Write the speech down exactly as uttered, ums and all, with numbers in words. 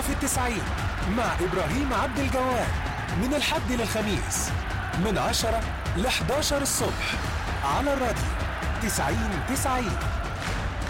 في التسعين مع إبراهيم عبد الجواد، من الحد للخميس من عشرة ل حداشر الصبح على الراديو تسعين تسعين.